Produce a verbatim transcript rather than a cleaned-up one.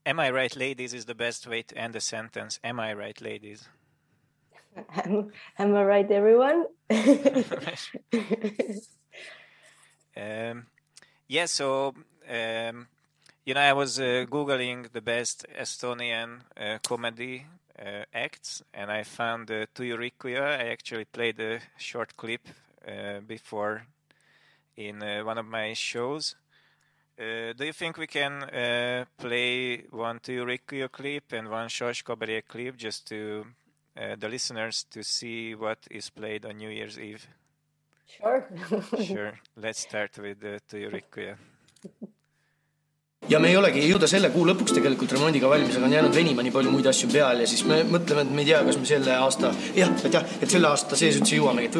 Am I right, ladies, is the best way to end a sentence. Am I right, ladies? Am, am I right, everyone? um, yeah, so, um, you know, I was uh, Googling the best Estonian uh, comedy uh, acts, and I found uh, Tuju Rikkuja. I actually played a short clip uh, before in uh, one of my shows. Uh, do you think we can uh, play one Tuju Rikkuja clip and one Sors Kabaré clip just to uh, the listeners to see what is played on New Year's Eve? Sure. Sure. Let's start with uh, Tuju Rikkuja. Ja me ei olegi jõuda selle kuu lõpuks tegelikult remondiga valmis, aga on jäänud venima nii palju muid asju peal ja siis me mõtleme, et me ei tea, kas me selle aasta, jah, et jah, et selle aasta sees üldse jõuamegi.